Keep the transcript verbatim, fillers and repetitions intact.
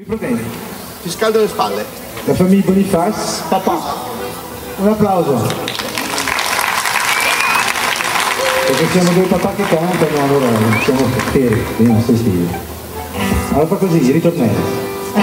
problemi. Ti scaldo le spalle. La famiglia Boniface. Papà. Un applauso. Perché siamo due papà che cantano, allora siamo fieri dei nostri figli. Allora fa così, ritornello.